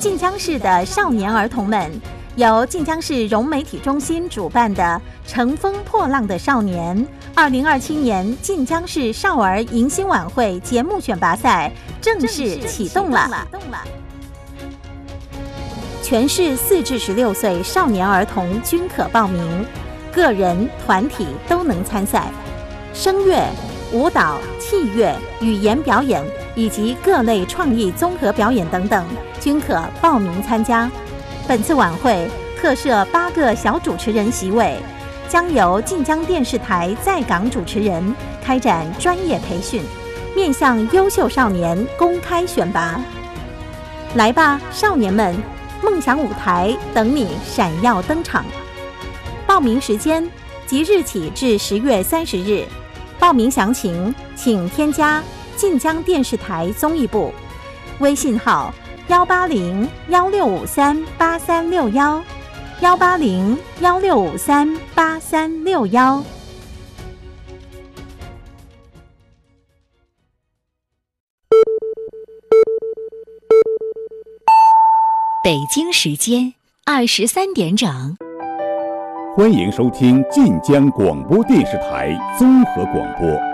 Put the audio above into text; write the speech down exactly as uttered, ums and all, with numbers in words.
晋江市的少年儿童们，由晋江市融媒体中心主办的“乘风破浪的少年”二零二七年晋江市少儿迎新晚会节目选拔赛正式启动了。全市四至十六岁少年儿童均可报名，个人、团体都能参赛。声乐、舞蹈、器乐、语言表演以及各类创意综合表演等等，均可报名参加。本次晚会特设八个小主持人席位，将由晋江电视台在港主持人开展专业培训，面向优秀少年公开选拔。来吧，少年们！梦想舞台等你闪耀登场。报名时间即日起至十月三十日。报名详情请添加晋江电视台综艺部微信号幺八零幺六五三八三六幺幺八零幺六五三八三六幺。 北京时间二十三点整， 欢迎收听晋江广播电视台综合广播。